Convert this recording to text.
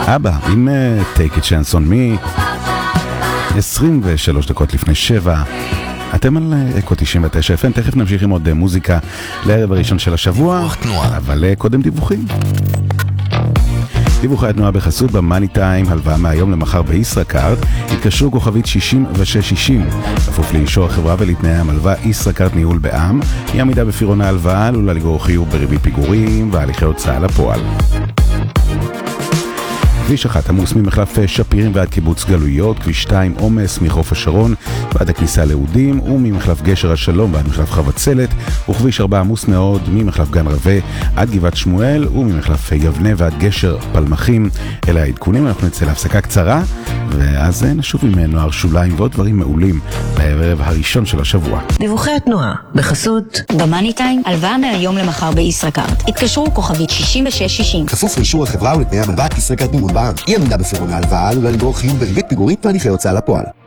אבא עם Take a Chance on Me, 23 דקות לפני 7. אתם על אקו 99 FM. תכף נמשיך עם עוד מוזיקה לערב הראשון של השבוע, אבל קודם דיווחים. דיווחי התנועה בחסות במאני טיים, הלוואה מהיום למחר בישראכרט. התקשרו כוכבית 6660, כפוף לאישור החברה ולתנאי המלווה. ישראכרט ניהול בע"מ, היא עמידה בפירעון ההלוואה, עלולה לגרור חיוב בריבית פיגורים והליכי הוצאה לפועל. כביש 1 עמוס ממחלף שפירים ועד קיבוץ גלויות, כביש 2 עומס מחוף השרון ועד הכניסה לאודים, וממחלף גשר השלום ועד מחלף חבצלת, וכביש 4 עמוס מאוד ממחלף גן רווה עד גבעת שמואל, וממחלף יבנה ועד גשר פלמחים. אלה העדכונים. אנחנו נצא להפסקה קצרה ואז נשוב עם נוער שוליים ועוד דברים מעולים לערב הראשון של השבוע. דיווחי התנועה בחסות במאני טיים, הלוואה מהיום למחר בישראכרט. התקשרו כוכבית 6660, כפוף לאישור החברה ולתנאי המלווה. ישראכרט ניהול בע"מ, היא עמידה בפירעון ההלוואה, עלולה לגרור חיוב בריבית פיגורית והליכי הוצאה לפועל.